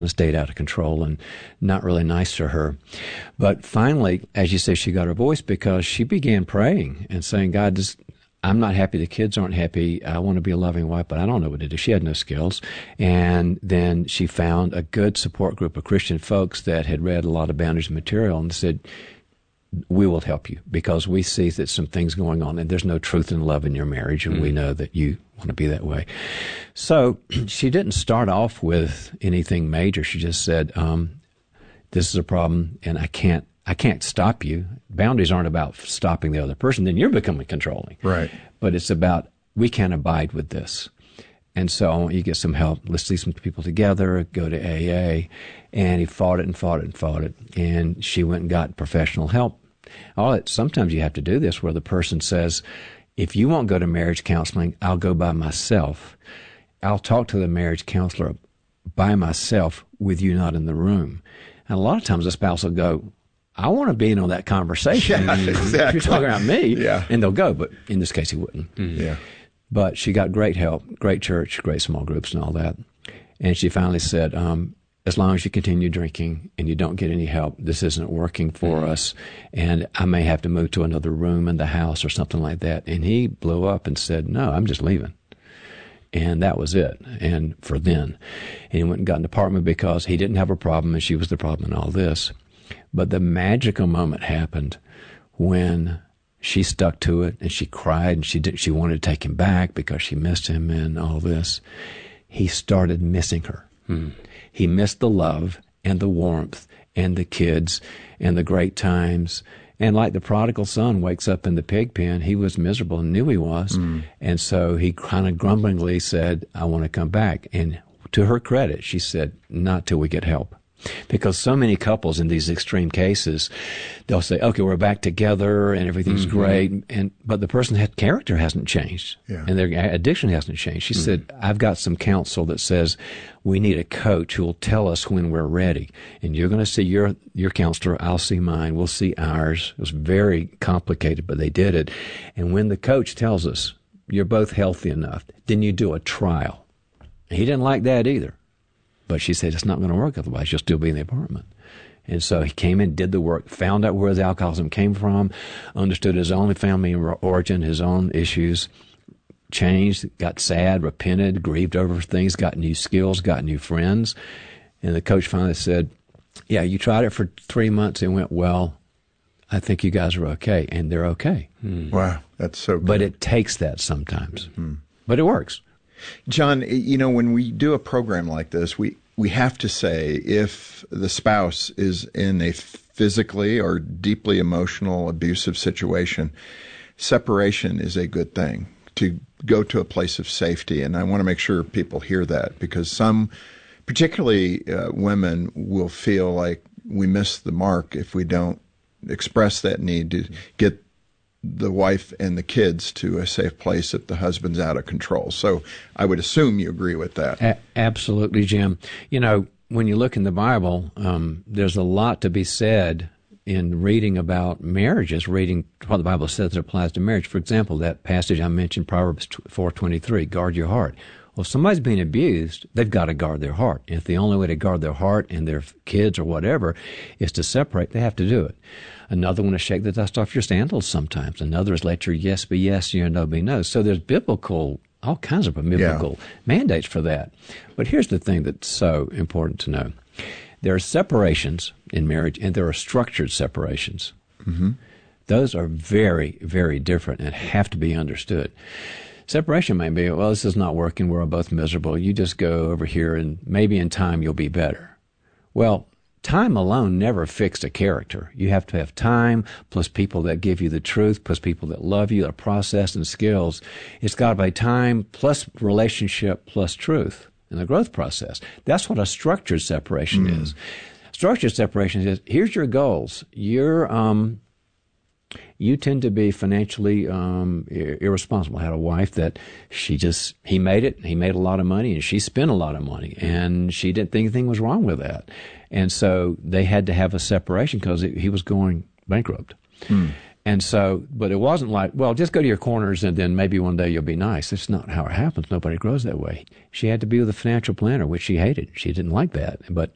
stayed out of control and not really nice to her. But finally, as you say, she got her voice because she began praying and saying, God, I'm not happy. The kids aren't happy. I want to be a loving wife, but I don't know what to do. She had no skills. And then she found a good support group of Christian folks that had read a lot of Boundaries material and said, we will help you because we see that some things going on and there's no truth and love in your marriage, and we know that you want to be that way. So she didn't start off with anything major. She just said, this is a problem and I can't stop you. Boundaries aren't about stopping the other person. Then you're becoming controlling. Right. But it's about, we can't abide with this. And so I want you to get some help. Let's see some people together, go to AA. And he fought it and fought it and fought it. And she went and got professional help. Sometimes you have to do this where the person says, if you won't go to marriage counseling, I'll go by myself. I'll talk to the marriage counselor by myself with you not in the room. And a lot of times the spouse will go, I want to be in on that conversation. Yeah, exactly. You're talking about me. Yeah. And they'll go, but in this case he wouldn't. Mm-hmm. Yeah. But she got great help, great church, great small groups and all that. And she finally said, as long as you continue drinking and you don't get any help, this isn't working for us. And I may have to move to another room in the house or something like that. And he blew up and said, no, I'm just leaving. And that was it. And for then. And he went and got an apartment because he didn't have a problem and she was the problem in all this. But the magical moment happened when she stuck to it and she cried and she wanted to take him back because she missed him and all this. He started missing her. He missed the love and the warmth and the kids and the great times. And like the prodigal son wakes up in the pig pen, he was miserable and knew he was. And so he kind of grumblingly said, I want to come back. And to her credit, she said, not till we get help. Because so many couples in these extreme cases, they'll say, okay, we're back together and everything's great. But the person's character hasn't changed. Yeah. And their addiction hasn't changed. She said, I've got some counsel that says we need a coach who will tell us when we're ready. And you're going to see your counselor. I'll see mine. We'll see ours. It was very complicated, but they did it. And when the coach tells us you're both healthy enough, then you do a trial. He didn't like that either. But she said, it's not going to work otherwise. You'll still be in the apartment. And so he came in, did the work, found out where the alcoholism came from, understood his own family origin, his own issues, changed, got sad, repented, grieved over things, got new skills, got new friends. And the coach finally said, yeah, you tried it for 3 months and went, well, I think you guys are okay. And they're okay. Wow, that's so good. But it takes that sometimes. But it works. John, when we do a program like this, we have to say if the spouse is in a physically or deeply emotional, abusive situation, separation is a good thing, to go to a place of safety. And I want to make sure people hear that, because some, particularly women, will feel like we miss the mark if we don't express that need to get the wife and the kids to a safe place if the husband's out of control. So I would assume you agree with that. Absolutely, Jim. When you look in the Bible, there's a lot to be said in reading about marriages, reading what the Bible says that applies to marriage. For example, that passage I mentioned, Proverbs 4:23, guard your heart. Well, if somebody's being abused, they've got to guard their heart. And if the only way to guard their heart and their kids or whatever is to separate, they have to do it. Another one is shake the dust off your sandals sometimes. Another is let your yes be yes, your no be no. So there's all kinds of biblical mandates for that. But here's the thing that's so important to know. There are separations in marriage, and there are structured separations. Those are very, very different and have to be understood. Separation may be, well, this is not working, we're both miserable. You just go over here and maybe in time you'll be better. Well, time alone never fixed a character. You have to have time plus people that give you the truth, plus people that love you, a process and skills. It's got to be time plus relationship plus truth in the growth process. That's what a structured separation is. Structured separation is, here's your goals. You tend to be financially irresponsible. I had a wife that he made a lot of money, and she spent a lot of money, and she didn't think anything was wrong with that. And so they had to have a separation because he was going bankrupt. And so, but it wasn't like, well, just go to your corners and then maybe one day you'll be nice. That's not how it happens. Nobody grows that way. She had to be with a financial planner, which she hated. She didn't like that. But